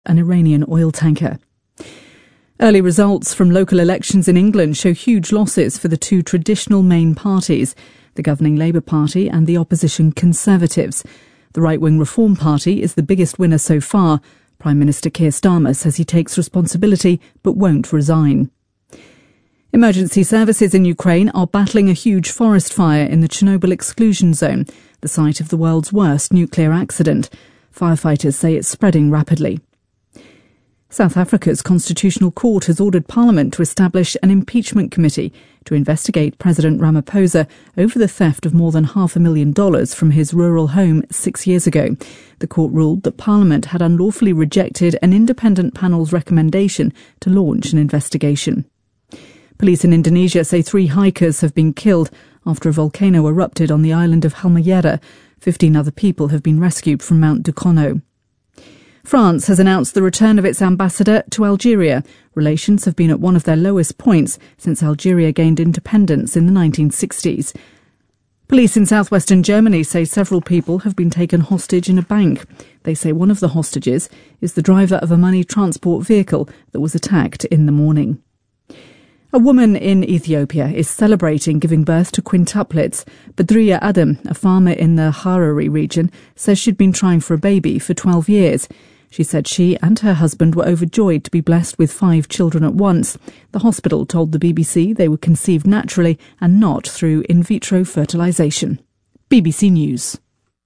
an Iranian oil tanker. Early results from local elections in England show huge losses for the two traditional main parties, the governing Labour Party and the opposition Conservatives. The right-wing Reform Party is the biggest winner so far. Prime Minister Keir Starmer says he takes responsibility but won't resign. Emergency services in Ukraine are battling a huge forest fire in the Chernobyl exclusion zone, the site of the world's worst nuclear accident. Firefighters say it's spreading rapidly. South Africa's Constitutional Court has ordered Parliament to establish an impeachment committee to investigate President Ramaphosa over the theft of more than $500,000 from his rural home 6 years ago. The court ruled that Parliament had unlawfully rejected an independent panel's recommendation to launch an investigation. Police in Indonesia say 3 hikers have been killed after a volcano erupted on the island of Halmahera. 15 other people have been rescued from Mount Dukono. France has announced the return of its ambassador to Algeria. Relations have been at one of their lowest points since Algeria gained independence in the 1960s. Police in southwestern Germany say several people have been taken hostage in a bank. They say one of the hostages is the driver of a money transport vehicle that was attacked in the morning. A woman in Ethiopia is celebrating giving birth to quintuplets. Badriya Adam, a farmer in the Harari region, says she'd been trying for a baby for 12 years. She said she and her husband were overjoyed to be blessed with 5 children at once. The hospital told the BBC they were conceived naturally and not through in vitro fertilisation. BBC News.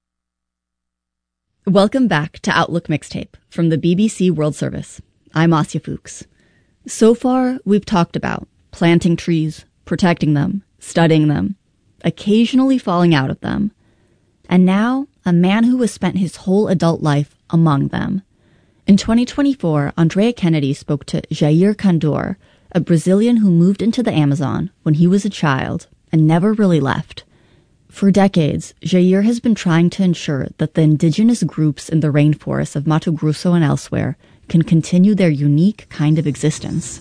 Welcome back to Outlook Mixtape from the BBC World Service. I'm Asya Fuchs. So far, we've talked about planting trees, protecting them, studying them, occasionally falling out of them, and now a man who has spent his whole adult life among them. In 2024, Andrea Kennedy spoke to Jair Kandor, a Brazilian who moved into the Amazon when he was a child and never really left. For decades, Jair has been trying to ensure that the indigenous groups in the rainforests of Mato Grosso and elsewhere can continue their unique kind of existence.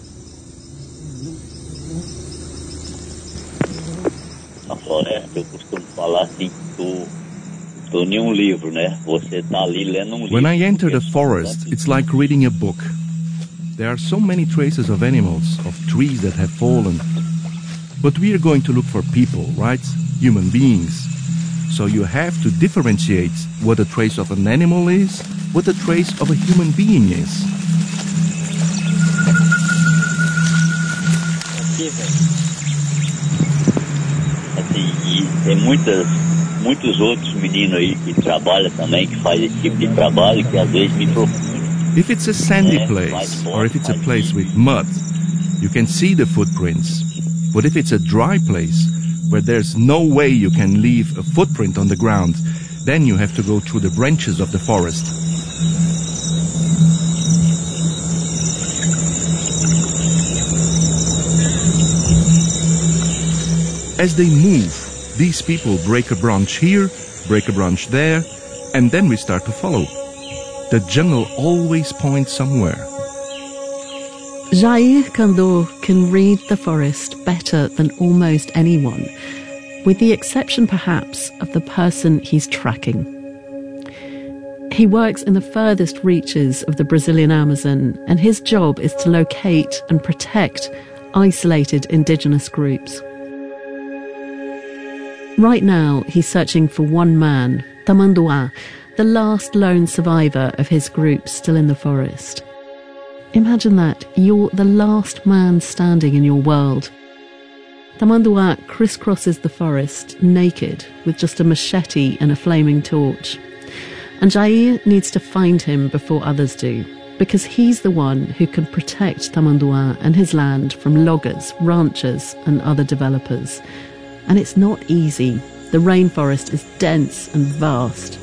Na floresta, eu costumo falar assim, tô em livro, né? Você tá ali lendo livro. When I enter the forest, it's like reading a book. There are so many traces of animals, of trees that have fallen. But we are going to look for people, right? Human beings. So you have to differentiate what a trace of an animal is, what a trace of a human being is. Assim, e tem muitos outros meninos aí que trabalham também, que fazem esse tipo de trabalho, que às vezes me procuram. If it's a sandy place, or if it's a place with mud, you can see the footprints. But if it's a dry place, where there's no way you can leave a footprint on the ground, then you have to go through the branches of the forest. As they move, these people break a branch here, break a branch there, and then we start to follow. The jungle always points somewhere. Jair Kandor can read the forest better than almost anyone, with the exception perhaps of the person he's tracking. He works in the furthest reaches of the Brazilian Amazon, and his job is to locate and protect isolated indigenous groups. Right now, he's searching for one man, Tamanduá, the last lone survivor of his group still in the forest. Imagine that, you're the last man standing in your world. Tamanduá crisscrosses the forest, naked, with just a machete and a flaming torch. And Jair needs to find him before others do, because he's the one who can protect Tamanduá and his land from loggers, ranchers and other developers. And it's not easy. The rainforest is dense and vast.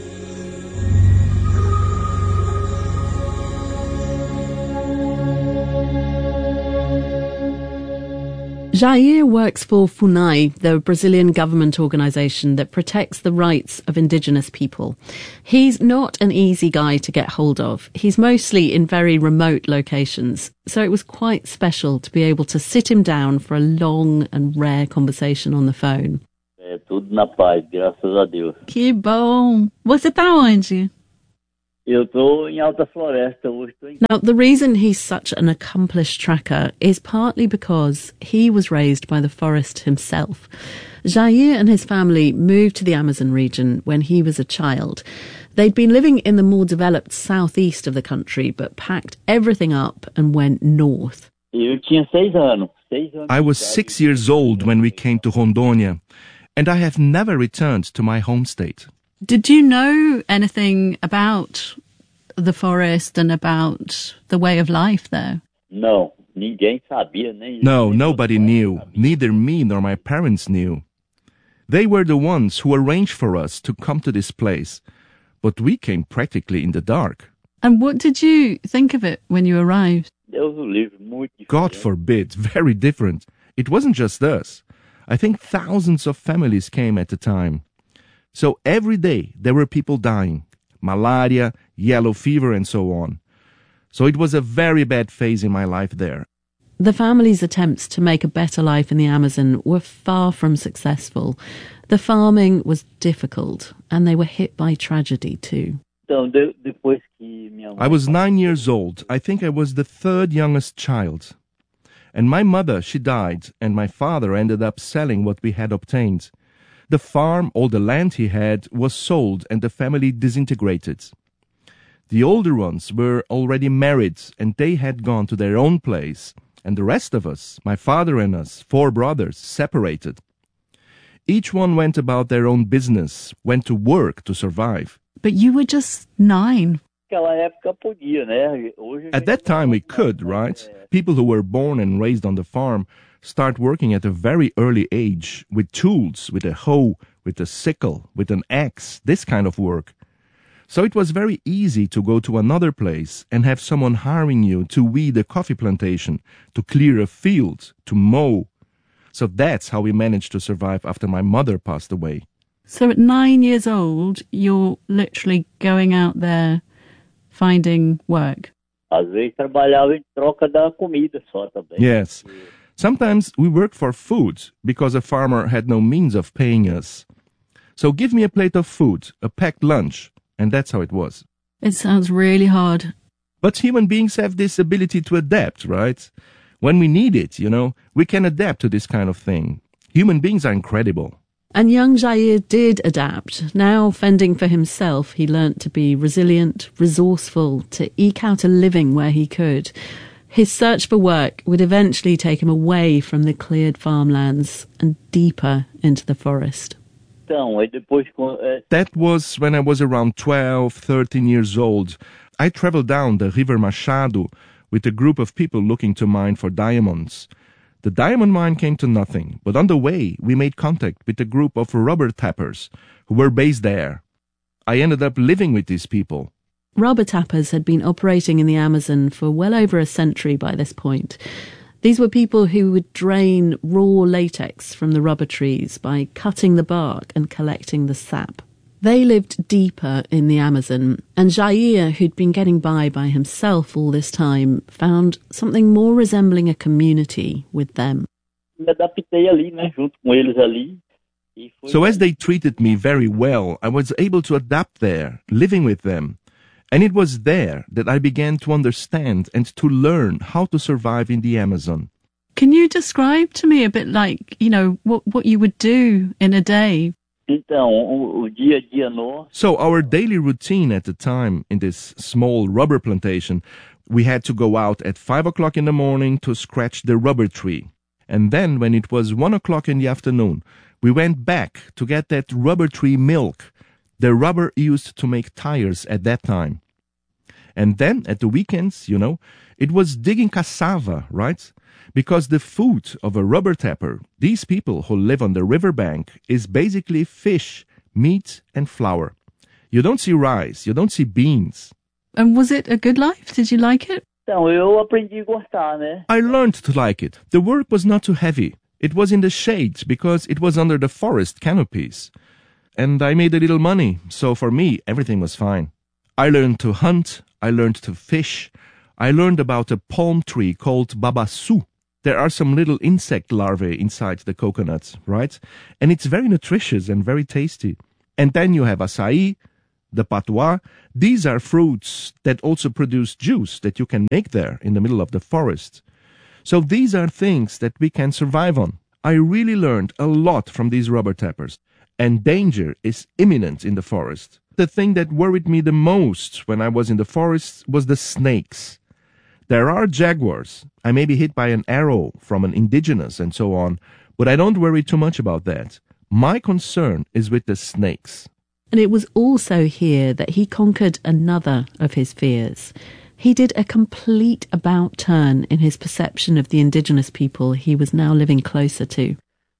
Jair works for FUNAI, the Brazilian government organisation that protects the rights of indigenous people. He's not an easy guy to get hold of. He's mostly in very remote locations, so it was quite special to be able to sit him down for a long and rare conversation on the phone. É tudo na paz, graças a Deus. Que bom! Você tá onde? Eu tô em Alta Floresta hoje. Now, the reason he's such an accomplished tracker is partly because he was raised by the forest himself. Jair and his family moved to the Amazon region when he was a child. They'd been living in the more developed southeast of the country, but packed everything up and went north. Eu tinha 6 anos. I was 6 years old when we came to Rondônia, and I have never returned to my home state. Did you know anything about the forest and about the way of life there? Não, ninguém sabia, nem... No, nobody knew. Neither me nor my parents knew. They were the ones who arranged for us to come to this place, but we came practically in the dark. And what did you think of it when you arrived? Deus o livre, muito diferente. God forbid, very different. It wasn't just us. I think thousands of families came at the time. So every day there were people dying. Malaria, yellow fever and so on. So it was a very bad phase in my life there. The family's attempts to make a better life in the Amazon were far from successful. The farming was difficult and they were hit by tragedy too. Então, depois que minha mãe... I was 9 years old. I think I was the third youngest child. And my mother, she died, and my father ended up selling what we had obtained. The farm, all the land he had, was sold and the family disintegrated. The older ones were already married and they had gone to their own place. And the rest of us, my father and us, 4 brothers, separated. Each one went about their own business, went to work to survive. But you were just 9. Naquela época podia, né? Hoje At that time we could, right? People who were born and raised on the farm start working at a very early age, with tools, with a hoe, with a sickle, with an axe, this kind of work. So it was very easy to go to another place and have someone hiring you to weed a coffee plantation, to clear a field, to mow. So that's how we managed to survive after my mother passed away. So at 9 years old, you're literally going out there finding work. às vezes trabalhava em troca da comida só também. Yes. Sometimes we worked for food because a farmer had no means of paying us. So give me a plate of food, a packed lunch, and that's how it was. It sounds really hard. But human beings have this ability to adapt, right? When we need it, we can adapt to this kind of thing. Human beings are incredible. And young Jair did adapt. Now fending for himself, he learnt to be resilient, resourceful, to eke out a living where he could. His search for work would eventually take him away from the cleared farmlands and deeper into the forest. That was when I was around 12, 13 years old. I traveled down the River Machado with a group of people looking to mine for diamonds. The diamond mine came to nothing, but on the way we made contact with a group of rubber tappers who were based there. I ended up living with these people. Rubber tappers had been operating in the Amazon for well over a century by this point. These were people who would drain raw latex from the rubber trees by cutting the bark and collecting the sap. They lived deeper in the Amazon, and Jair, who'd been getting by himself all this time, found something more resembling a community with them. So as they treated me very well, I was able to adapt there, living with them. And it was there that I began to understand and to learn how to survive in the Amazon. Can you describe to me a bit like, what you would do in a day? So our daily routine at the time in this small rubber plantation, we had to go out at 5 o'clock in the morning to scratch the rubber tree. And then when it was 1 o'clock in the afternoon, we went back to get that rubber tree milk, the rubber used to make tires at that time. And then at the weekends, it was digging cassava, right? Because the food of a rubber tapper, these people who live on the riverbank, is basically fish, meat, and flour. You don't see rice, you don't see beans. And was it a good life? Did you like it? I learned to like it. The work was not too heavy. It was in the shade because it was under the forest canopies. And I made a little money, so for me, everything was fine. I learned to hunt, I learned to fish, I learned about a palm tree called babaçu. There are some little insect larvae inside the coconuts, right? And it's very nutritious and very tasty. And then you have acai, the patois. These are fruits that also produce juice that you can make there in the middle of the forest. So these are things that we can survive on. I really learned a lot from these rubber tappers, and danger is imminent in the forest. The thing that worried me the most when I was in the forest was the snakes. There are jaguars. I may be hit by an arrow from an indigenous and so on, but I don't worry too much about that. My concern is with the snakes. And it was also here that he conquered another of his fears. He did a complete about-turn in his perception of the indigenous people he was now living closer to.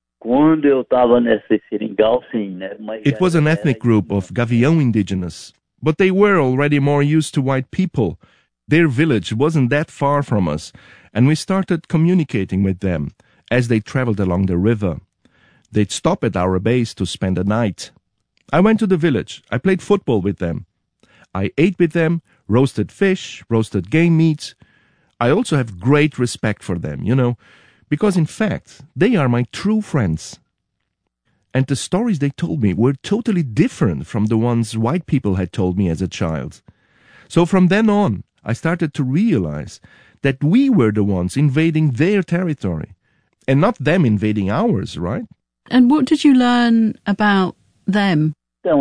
It was an ethnic group of Gavião indigenous, but they were already more used to white people. Their village wasn't that far from us, and we started communicating with them as they traveled along the river. They'd stop at our base to spend the night. I went to the village. I played football with them. I ate with them, roasted fish, roasted game meat. I also have great respect for them, because in fact, they are my true friends. And the stories they told me were totally different from the ones white people had told me as a child. So from then on, I started to realize that we were the ones invading their territory, and not them invading ours, right? And what did you learn about them?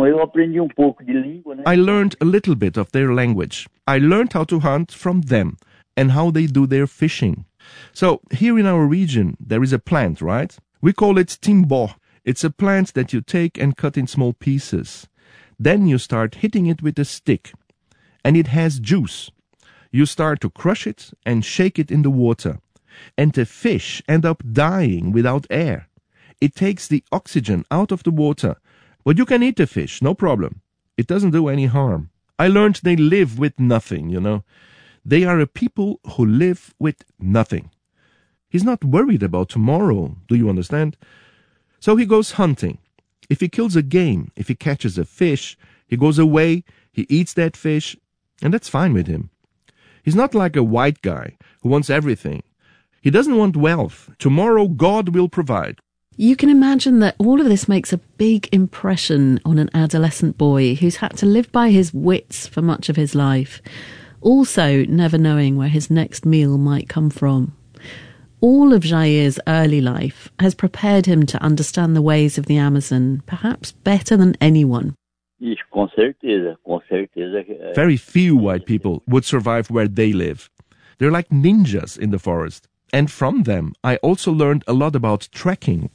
I learned a little bit of their language. I learned how to hunt from them and how they do their fishing. So here in our region, there is a plant, right? We call it timbó. It's a plant that you take and cut in small pieces. Then you start hitting it with a stick, and it has juice. You start to crush it and shake it in the water, and the fish end up dying without air. It takes the oxygen out of the water, but you can eat the fish, no problem. It doesn't do any harm. I learned they live with nothing, They are a people who live with nothing. He's not worried about tomorrow, do you understand? So he goes hunting. If he kills a game, if he catches a fish, he goes away, he eats that fish, and that's fine with him. He's not like a white guy who wants everything. He doesn't want wealth. Tomorrow God will provide. You can imagine that all of this makes a big impression on an adolescent boy who's had to live by his wits for much of his life, also never knowing where his next meal might come from. All of Jair's early life has prepared him to understand the ways of the Amazon, perhaps better than anyone. Very few white people would survive where they live. They're like ninjas in the forest. And from them, I also learned a lot about trekking.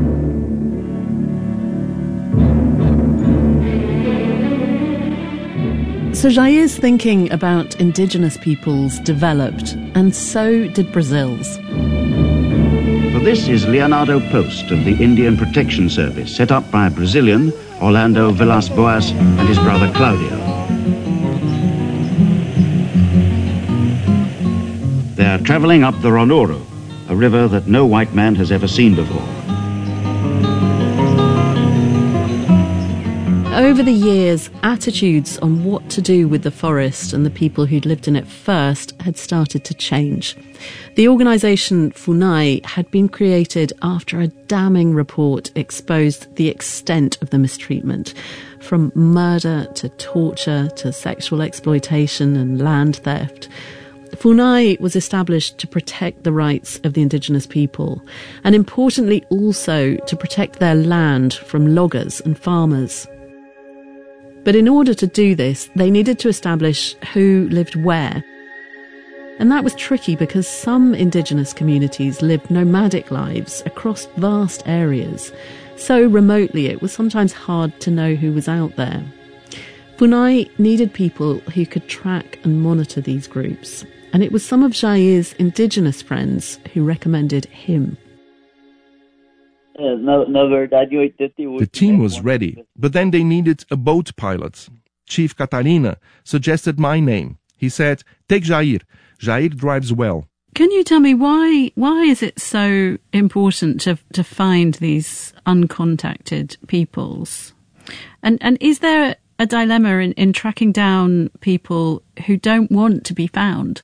So Jair's thinking about indigenous peoples developed, and so did Brazil's. So this is Leonardo Post of the Indian Protection Service, set up by a Brazilian, Orlando Villas-Boas, and his brother Claudio. They are travelling up the Ronoro, a river that no white man has ever seen before. Over the years, attitudes on what to do with the forest and the people who'd lived in it first had started to change. The organisation FUNAI had been created after a damning report exposed the extent of the mistreatment, from murder to torture to sexual exploitation and land theft. FUNAI was established to protect the rights of the indigenous people, and importantly also to protect their land from loggers and farmers. But in order to do this, they needed to establish who lived where. And that was tricky because some indigenous communities lived nomadic lives across vast areas. So remotely it was sometimes hard to know who was out there. FUNAI needed people who could track and monitor these groups. And it was some of Jair's indigenous friends who recommended him. The team was ready, but then they needed a boat pilot. Chief Catarina suggested my name. He said, "Take Jair. Jair drives well." Can you tell me why is it so important to find these uncontacted peoples? And is there a dilemma in tracking down people who don't want to be found?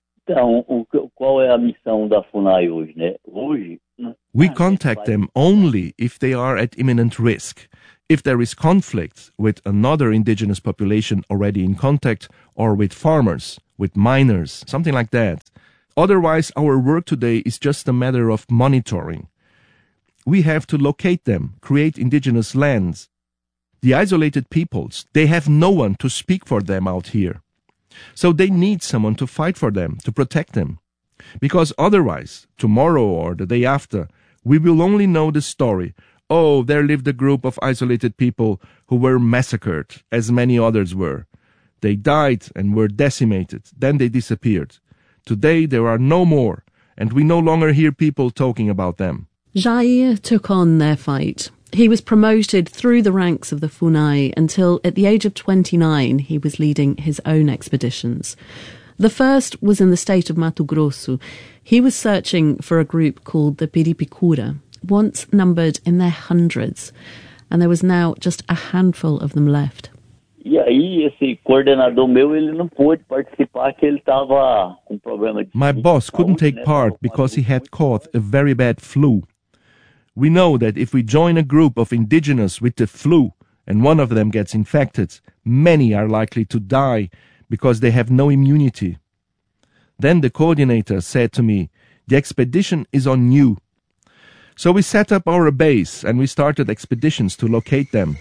We contact them only if they are at imminent risk. If there is conflict with another indigenous population already in contact, or with farmers, with miners, something like that. Otherwise, our work today is just a matter of monitoring. We have to locate them, create indigenous lands. The isolated peoples, they have no one to speak for them out here. So they need someone to fight for them, to protect them. Because otherwise, tomorrow or the day after, we will only know the story. Oh, there lived a group of isolated people who were massacred, as many others were. They died and were decimated. Then they disappeared. Today there are no more, and we no longer hear people talking about them. Jair took on their fight. He was promoted through the ranks of the Funai until, at the age of 29, he was leading his own expeditions. The first was in the state of Mato Grosso. He was searching for a group called the Piripicura, once numbered in their hundreds, and there was now just a handful of them left. E aí, esse coordenador meu, ele não pôde participar, que ele estava com problema de... My boss couldn't take part because he had caught a very bad flu. We know that if we join a group of indigenous with the flu and one of them gets infected, many are likely to die because they have no immunity. Then the coordinator said to me, "The expedition is on you." So we set up our base and we started expeditions to locate them.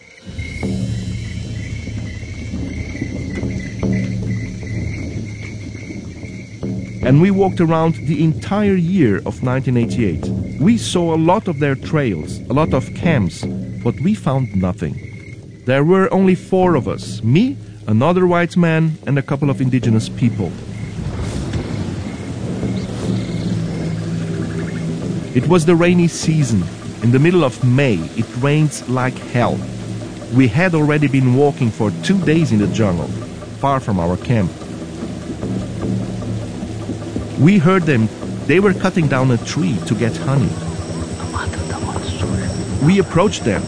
And we walked around the entire year of 1988. We saw a lot of their trails, a lot of camps, but we found nothing. There were only 4 of us, me, another white man, and a couple of indigenous people. It was the rainy season. In the middle of May, it rains like hell. We had already been walking for 2 days in the jungle, far from our camp. We heard them. They were cutting down a tree to get honey. We approached them.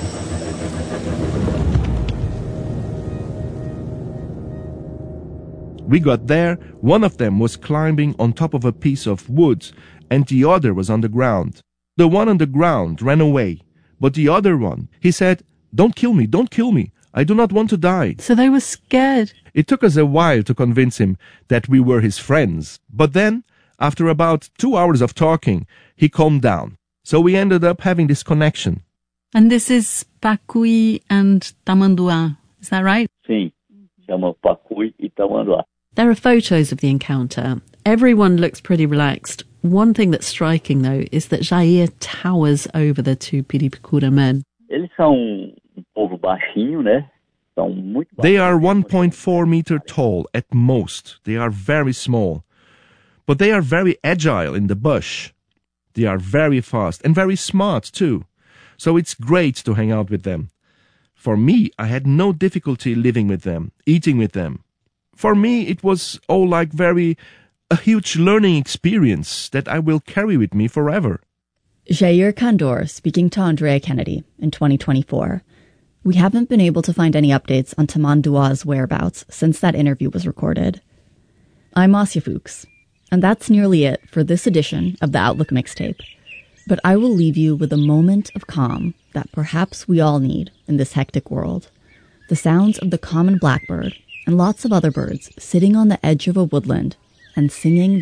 We got there. One of them was climbing on top of a piece of wood, and the other was on the ground. The one on the ground ran away, but the other one, he said, "Don't kill me, don't kill me. I do not want to die." So they were scared. It took us a while to convince him that we were his friends, but then, after about 2 hours of talking, he calmed down. So we ended up having this connection. And this is Pacui and Tamanduá, is that right? Sim, chama Pacui e Tamanduá. There are photos of the encounter. Everyone looks pretty relaxed. One thing that's striking, though, is that Jair towers over the 2 Piripicura men. Eles são povo baixinho, né? São muito They are 1.4 meter tall at most. They are very small. But they are very agile in the bush. They are very fast and very smart too. So it's great to hang out with them. For me, I had no difficulty living with them, eating with them. For me, it was all like a huge learning experience that I will carry with me forever. Jair Kandor speaking to Andrea Kennedy in 2024. We haven't been able to find any updates on Tamanduá's whereabouts since that interview was recorded. I'm Asya Fuchs. And that's nearly it for this edition of the Outlook Mixtape. But I will leave you with a moment of calm that perhaps we all need in this hectic world. The sounds of the common blackbird and lots of other birds sitting on the edge of a woodland and singing